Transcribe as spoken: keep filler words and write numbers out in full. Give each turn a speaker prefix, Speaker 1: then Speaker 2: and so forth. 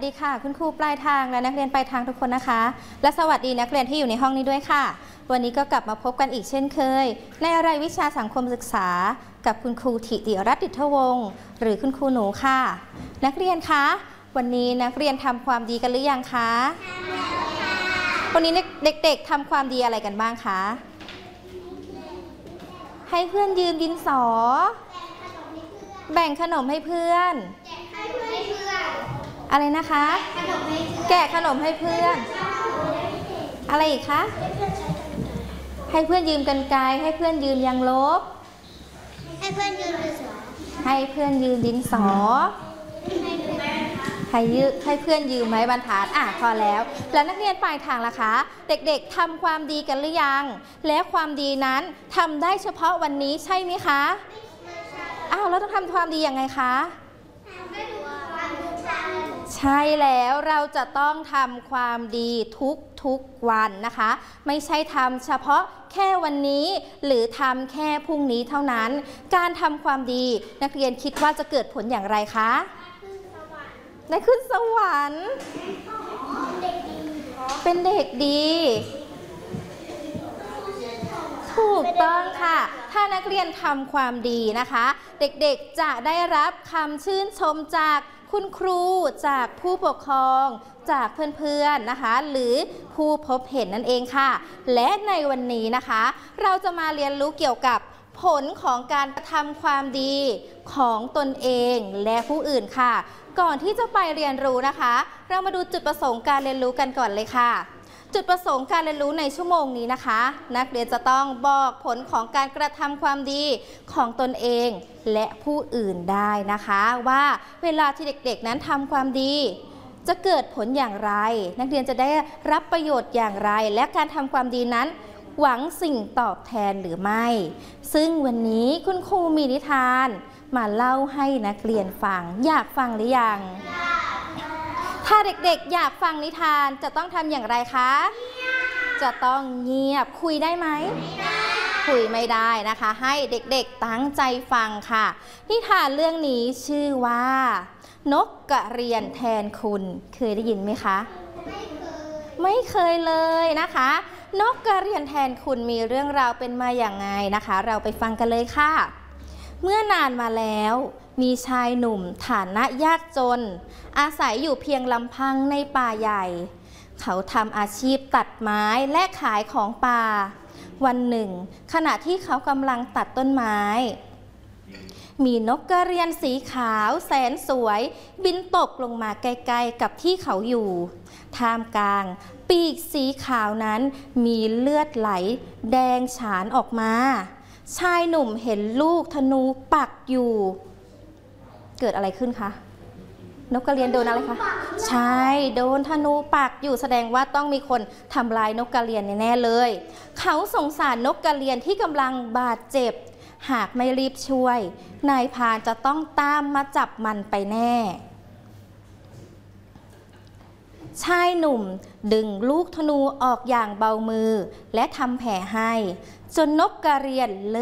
Speaker 1: ดีค่ะคุณครูปลายทางและนักเรียนปลายทางทุกคนนะคะและสวัสดีนักเรียนที่อยู่ในห้องนี้ด้วยค่ะวันนี้ก็กลับมาพบกันอีกเช่นเคยในรายวิชาสังคมศึกษากับคุณครูธิติรัตน์ดิษฐวงศ์หรือคุณครูหนูค่ะนักเรียนคะวันนี้นักเรียนทำความดีกันหรือยังคะวันนี้เด็กๆทำความดีอะไรกันบ้างคะให้เพื่อนยืมดินสอแบ่งขนมให้เพื่อนอะไรนะคะแกะขนมให้เพื่อนอะไรอีกคะให้เพื่อนยืมกรรไกรให้เพื่อนยืมยางลบให้เพื่อนยืมดินสอให้เพื่อนยืมดินสอให้ยืมให้เพื่อนยืมไม้บรรทัดอ่ะพอแล้วแล้วนักเรียนปลายทางล่ะคะเด็กๆทำความดีกันหรือยังและความดีนั้นทำได้เฉพาะวันนี้ใช่ไหมคะอ้าวแล้วต้องทำความดียังไงคะใช่แล้วเราจะต้องทำความดีทุกทุกวันนะคะไม่ใช่ทำเฉพาะแค่วันนี้หรือทำแค่พรุ่งนี้เท่านั้นการทำความดีนักเรียนคิดว่าจะเกิดผลอย่างไรคะได้ขึ้นสวรรค์เป็นเด็กดีถูกต้องค่ะถ้านักเรียนทำความดีนะคะเด็กๆจะได้รับคำชื่นชมจากคุณครูจากผู้ปกครองจากเพื่อนๆนะคะหรือผู้พบเห็นนั่นเองค่ะและในวันนี้นะคะเราจะมาเรียนรู้เกี่ยวกับผลของการทำความดีของตนเองและผู้อื่นค่ะก่อนที่จะไปเรียนรู้นะคะเรามาดูจุดประสงค์การเรียนรู้กันก่อนเลยค่ะจุดประสงค์การเรียนรู้ในชั่วโมงนี้นะคะนักเรียนจะต้องบอกผลของการกระทำความดีของตนเองและผู้อื่นได้นะคะว่าเวลาที่เด็กๆนั้นทำความดีจะเกิดผลอย่างไรนักเรียนจะได้รับประโยชน์อย่างไรและการทำความดีนั้นหวังสิ่งตอบแทนหรือไม่ซึ่งวันนี้คุณครูมีนิทานมาเล่าให้นักเรียนฟังอยากฟังหรือยังถ้าเด็กๆอยากฟังนิทานจะต้องทำอย่างไรคะจะต้องเงียบคุยได้ไหมคุยไม่ได้นะคะให้เด็กๆตั้งใจฟังค่ะนิทานเรื่องนี้ชื่อว่านกกระเรียนแทนคุณเคยได้ยินไหมคะไม่เคยเลยนะคะนกกระเรียนแทนคุณมีเรื่องราวเป็นมาอย่างไงนะคะเราไปฟังกันเลยค่ะเมื่อนานมาแล้วมีชายหนุ่มฐานะยากจนอาศัยอยู่เพียงลำพังในป่าใหญ่เขาทำอาชีพตัดไม้และขายของป่าวันหนึ่งขณะที่เขากำลังตัดต้นไม้มีนกกระเรียนสีขาวแสนสวยบินตกลงมาใกล้ๆกับที่เขาอยู่ท่ามกลางปีกสีขาวนั้นมีเลือดไหลแดงฉานออกมาชายหนุ่มเห็นลูกธนูปักอยู่เกิดอะไรขึ้นคะนกกระเรียนโดนอะไรคะใช่โดนธนูปักอยู่แสดงว่าต้องมีคนทำลายนกกระเรียนแน่ๆเลยเขาสงสารนกกระเรียนที่กำลังบาดเจ็บหากไม่รีบช่วยนายพรานจะต้องตามมาจับมันไปแน่ชายหนุ่มดึงลูกธนูออกอย่างเบามือและทำแผลให้จนนกกระเรียนเลิ